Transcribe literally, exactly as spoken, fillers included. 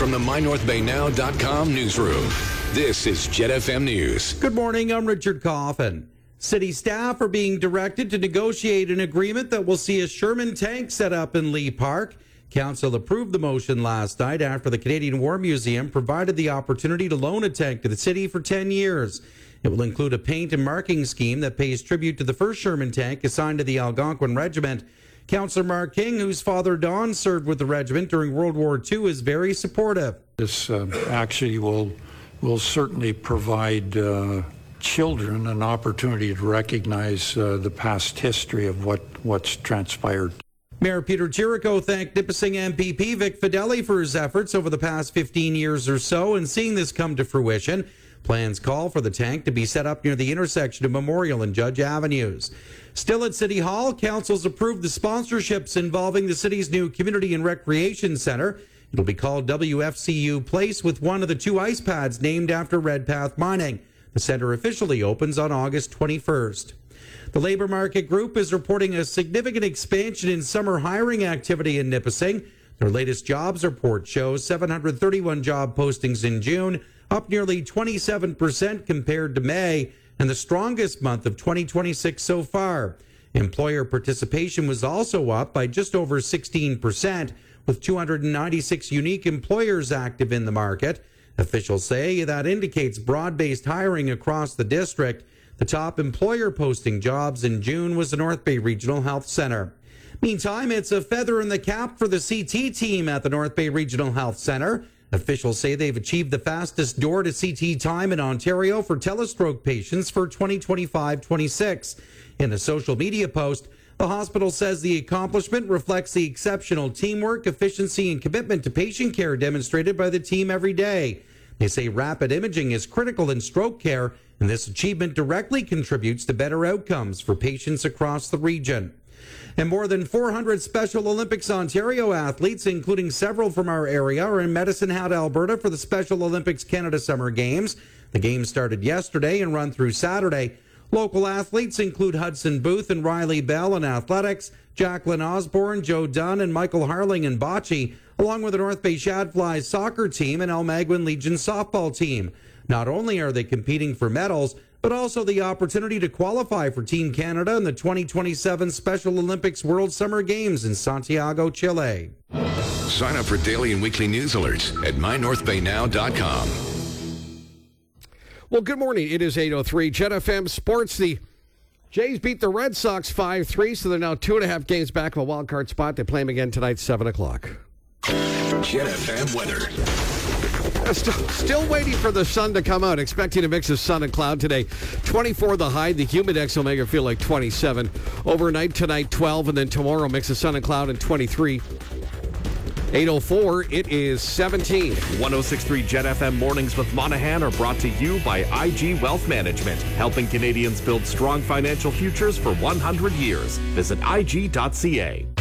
from the my north bay now dot com newsroom, this is Jet F M News. Good morning, I'm Richard Coffin. City staff are being directed to negotiate an agreement that will see a Sherman tank set up in Lee Park. Council approved the motion last night after the Canadian War Museum provided the opportunity to loan a tank to the city for ten years. It will include a paint and marking scheme that pays tribute to the first Sherman tank assigned to the Algonquin Regiment. Councillor Mark King, whose father Don served with the regiment during World War Two, is very supportive. This uh, actually will will certainly provide uh, children an opportunity to recognize uh, the past history of what, what's transpired. Mayor Peter Jericho thanked Nipissing M P P Vic Fideli for his efforts over the past fifteen years or so in seeing this come to fruition. Plans call for the tank to be set up near the intersection of Memorial and Judge Avenues. Still at City Hall, council's approved the sponsorships involving the city's new Community and Recreation Centre. It'll be called W F C U Place, with one of the two ice pads named after Redpath Mining. The centre officially opens on August twenty-first. The Labour Market Group is reporting a significant expansion in summer hiring activity in Nipissing. Their latest jobs report shows seven hundred thirty-one job postings in June, up nearly twenty-seven percent compared to May, and the strongest month of twenty twenty-six so far. Employer participation was also up by just over sixteen percent, with two hundred ninety-six unique employers active in the market. Officials say that indicates broad-based hiring across the district. The top employer posting jobs in June was the North Bay Regional Health Centre. Meantime, it's a feather in the cap for the C T team at the North Bay Regional Health Centre. Officials say they've achieved the fastest door-to-C T time in Ontario for telestroke patients for twenty twenty-five twenty-six. In a social media post, the hospital says the accomplishment reflects the exceptional teamwork, efficiency, and commitment to patient care demonstrated by the team every day. They say rapid imaging is critical in stroke care, and this achievement directly contributes to better outcomes for patients across the region. And more than four hundred Special Olympics Ontario athletes, including several from our area, are in Medicine Hat, Alberta for the Special Olympics Canada Summer Games. The games started yesterday and run through Saturday. Local athletes include Hudson Booth and Riley Bell in athletics, Jacqueline Osborne, Joe Dunn, and Michael Harling in bocce, along with the North Bay Shadflies soccer team and Almaguin Legion softball team. Not only are they competing for medals, but also the opportunity to qualify for Team Canada in the twenty twenty-seven Special Olympics World Summer Games in Santiago, Chile. Sign up for daily and weekly news alerts at my north bay now dot com. Well, good morning. It is eight oh three. Jet F M Sports. The Jays beat the Red Sox five three, so they're now two and a half games back of a wild card spot. They play them again tonight, seven o'clock. Jet F M weather. Still, still waiting for the sun to come out. Expecting a mix of sun and cloud today. twenty-four the high. The humidex will make it feel like twenty-seven. Overnight tonight, twelve. And then tomorrow, mix of sun and cloud and twenty-three. eight oh four, it is seventeen. one oh six point three Jet F M Mornings with Monahan are brought to you by I G Wealth Management, helping Canadians build strong financial futures for one hundred years. Visit I G dot C A.